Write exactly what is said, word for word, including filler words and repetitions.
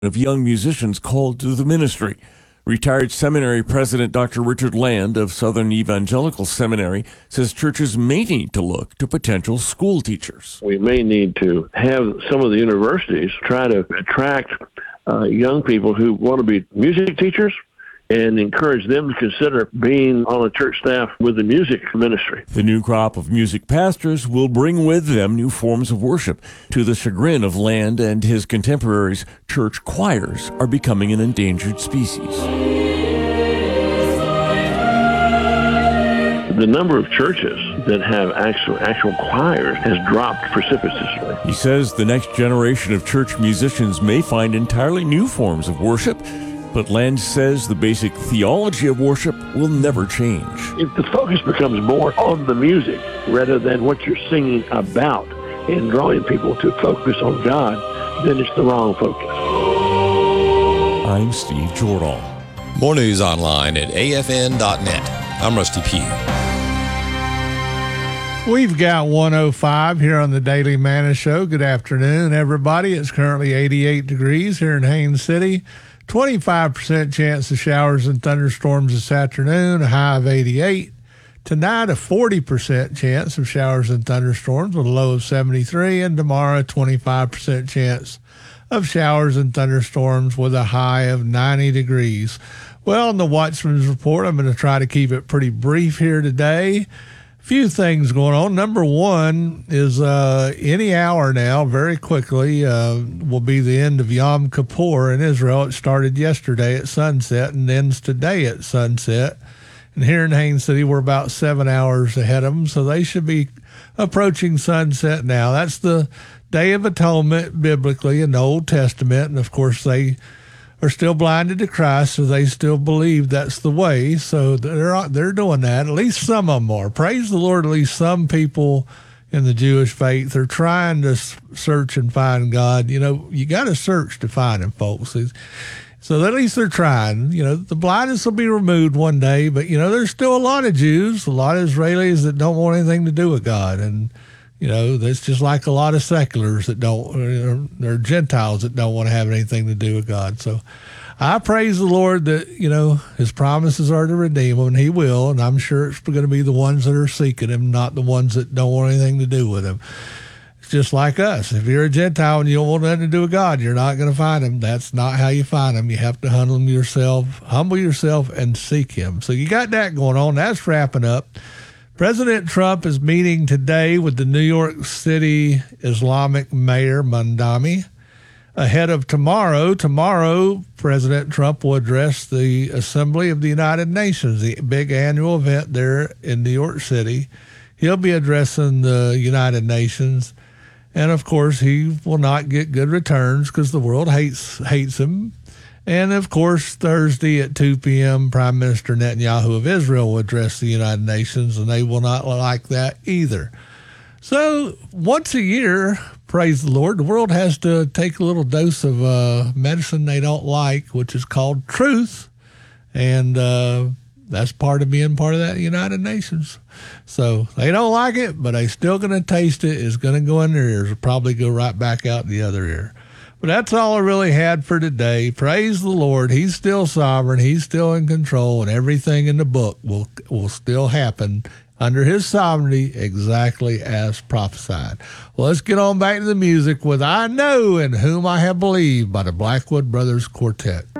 of young musicians called to the ministry. Retired seminary president Doctor Richard Land of Southern Evangelical Seminary says churches may need to look to potential school teachers. We may need to have some of the universities try to attract uh, young people who want to be music teachers and encourage them to consider being on a church staff with the music ministry. The new crop of music pastors will bring with them new forms of worship. To the chagrin of Land and his contemporaries, church choirs are becoming an endangered species. The number of churches that have actual, actual choirs has dropped precipitously. He says the next generation of church musicians may find entirely new forms of worship, but Land says the basic theology of worship will never change. If the focus becomes more on the music rather than what you're singing about and drawing people to focus on God, then it's the wrong focus. I'm Steve Jordahl. More news online at A F N dot net. I'm Rusty Pugh. We've got one oh five here on the Daily Manna Show. Good afternoon, everybody. It's currently eighty-eight degrees here in Haines City. twenty-five percent chance of showers and thunderstorms this afternoon, a high of eighty-eight. Tonight, a forty percent chance of showers and thunderstorms with a low of seventy-three. And tomorrow, a twenty-five percent chance of showers and thunderstorms with a high of ninety degrees. Well, in the Watchman's Report, I'm going to try to keep it pretty brief here today. Few things going on. Number one is uh, any hour now, very quickly, uh, will be the end of Yom Kippur in Israel. It started yesterday at sunset and ends today at sunset. And here in Haines City, we're about seven hours ahead of them, so they should be approaching sunset now. That's the Day of Atonement biblically in the Old Testament, and of course they are still blinded to Christ, so they still believe that's the way. So they're they're doing that. At least some of them are. Praise the Lord, at least some people in the Jewish faith are trying to search and find God. You know, you got to search to find him, folks. So at least they're trying. You know, the blindness will be removed one day, but, you know, there's still a lot of Jews, a lot of Israelis that don't want anything to do with God. And, you know, that's just like a lot of seculars that don't, they're Gentiles that don't want to have anything to do with God. So I praise the Lord that, you know, his promises are to redeem them, and he will. And I'm sure it's going to be the ones that are seeking him, not the ones that don't want anything to do with him. It's just like us. If you're a Gentile and you don't want nothing to do with God, you're not going to find him. That's not how you find him. You have to humble yourself, humble yourself and seek him. So you got that going on. That's wrapping up. President Trump is meeting today with the New York City Islamic Mayor Mamdani. Ahead of tomorrow, tomorrow, President Trump will address the Assembly of the United Nations, the big annual event there in New York City. He'll be addressing the United Nations. And, of course, he will not get good returns because the world hates hates him. And, of course, Thursday at two p.m., Prime Minister Netanyahu of Israel will address the United Nations, and they will not like that either. So once a year, praise the Lord, the world has to take a little dose of uh, medicine they don't like, which is called truth. And uh, that's part of being part of that United Nations. So they don't like it, but they still going to taste it. It's going to go in their ears. It'll probably go right back out the other ear. But that's all I really had for today. Praise the Lord. He's still sovereign. He's still in control, and everything in the book will will still happen under his sovereignty exactly as prophesied. Well, let's get on back to the music with I Know in Whom I Have Believed by the Blackwood Brothers Quartet.